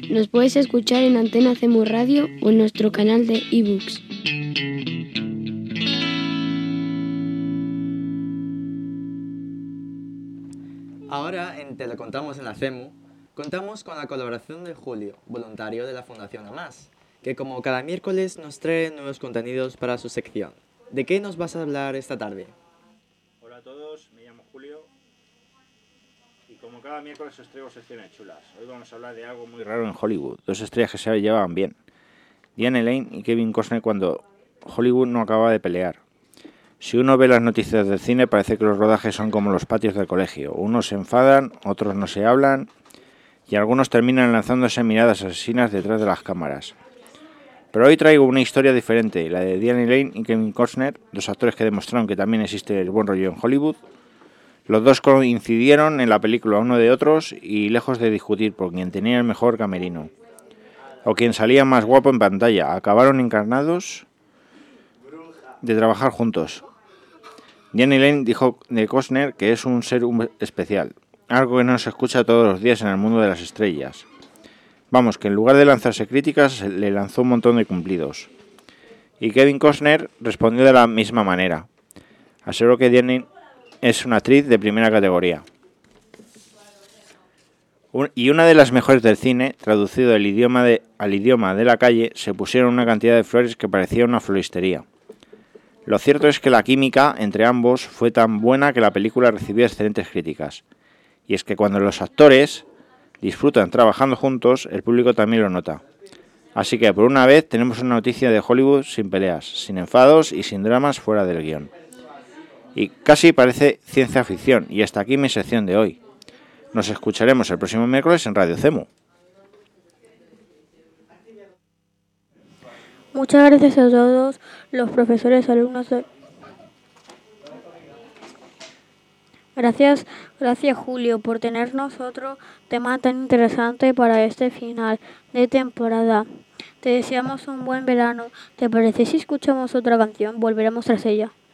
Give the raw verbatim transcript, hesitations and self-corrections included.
Nos puedes escuchar en Antena Cemu Radio o en nuestro canal de ebooks. Ahora, en Te lo contamos en la Cemu, contamos con la colaboración de Julio, voluntario de la Fundación AMAS, que como cada miércoles nos trae nuevos contenidos para su sección. ¿De qué nos vas a hablar esta tarde? Hola a todos, me llamo Julio y como cada miércoles os traigo secciones chulas. Hoy vamos a hablar de algo muy raro en Hollywood, dos estrellas que se llevaban bien, Diane Lane y Kevin Costner, cuando Hollywood no acaba de pelear. Si uno ve las noticias del cine, parece que los rodajes son como los patios del colegio. Unos se enfadan, otros no se hablan y algunos terminan lanzándose miradas asesinas detrás de las cámaras. Pero hoy traigo una historia diferente, la de Diane Lane y Kevin Costner, dos actores que demostraron que también existe el buen rollo en Hollywood. Los dos coincidieron en la película uno de otros y lejos de discutir por quien tenía el mejor camerino o quien salía más guapo en pantalla, acabaron encarnados de trabajar juntos. Diane Lane dijo de Costner que es un ser especial, algo que no se escucha todos los días en el mundo de las estrellas. Vamos, que en lugar de lanzarse críticas, le lanzó un montón de cumplidos. Y Kevin Costner respondió de la misma manera. Aseguró que Diane es una actriz de primera categoría. Un, y una de las mejores del cine, traducido del idioma de, al idioma de la calle, se pusieron una cantidad de flores que parecía una floristería. Lo cierto es que la química entre ambos fue tan buena que la película recibió excelentes críticas. Y es que cuando los actores disfrutan trabajando juntos, el público también lo nota. Así que por una vez tenemos una noticia de Hollywood sin peleas, sin enfados y sin dramas fuera del guión. Y casi parece ciencia ficción, y hasta aquí mi sección de hoy. Nos escucharemos el próximo miércoles en Radio Cemu. Muchas gracias a todos los profesores, alumnos de... Gracias, gracias Julio por tenernos otro tema tan interesante para este final de temporada. Te deseamos un buen verano. ¿Te parece si escuchamos otra canción? Volveremos tras ella.